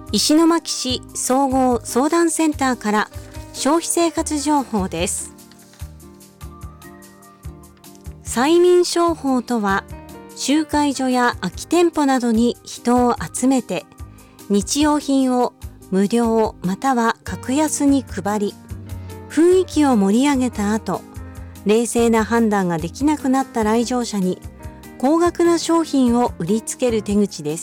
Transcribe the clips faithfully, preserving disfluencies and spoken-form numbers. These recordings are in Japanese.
石巻市総合相談センターから消費生活情報です。催眠商法とは、集会所や空き店舗などに人を集めて日用品を無料または格安に配り、雰囲気を盛り上げた後、冷静な判断ができなくなった来場者に高額な商品を売りつける手口です。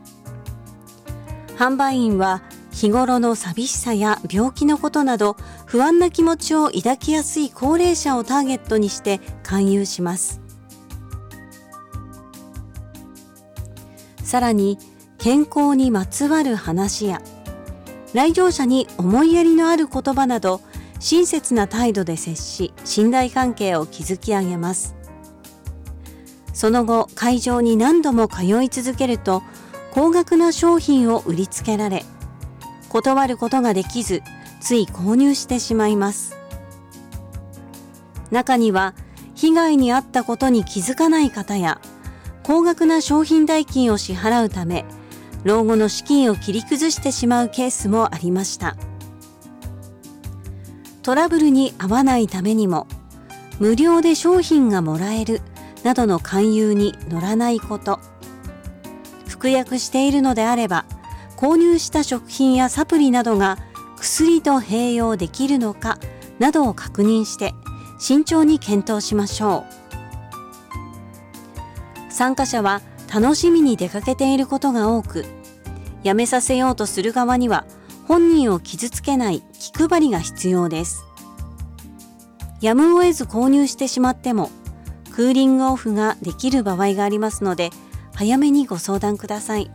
販売員は日頃の寂しさや病気のことなど不安な気持ちを抱きやすい高齢者をターゲットにして勧誘します。さらに健康にまつわる話や来場者に思いやりのある言葉など親切な態度で接し、信頼関係を築き上げます。その後、会場に何度も通い続けると高額な商品を売りつけられ、断ることができず、つい購入してしまいます。中には、被害に遭ったことに気づかない方や、高額な商品代金を支払うため、老後の資金を切り崩してしまうケースもありました。トラブルに遭わないためにも、無料で商品がもらえるなどの勧誘に乗らないこと、服薬しているのであれば、購入した食品やサプリなどが薬と併用できるのかなどを確認して慎重に検討しましょう。参加者は楽しみに出かけていることが多く、やめさせようとする側には本人を傷つけない気配りが必要です。やむを得ず購入してしまってもクーリングオフができる場合がありますので、早めにご相談ください。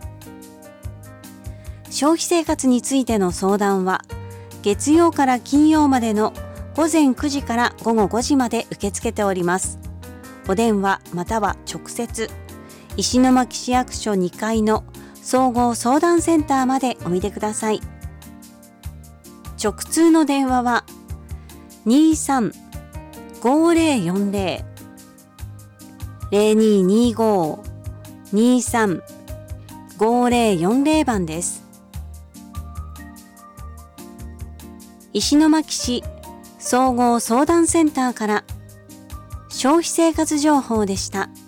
消費生活についての相談は、月曜から金曜までのごぜんくじからごごごじまで受け付けております。お電話または直接、石巻市役所にかいの総合相談センターまでおいでください。直通の電話は にさん ごぜろよんぜろ ぜろににご にさん ごぜろよんぜろ 番です。石巻市総合相談センターから消費生活情報でした。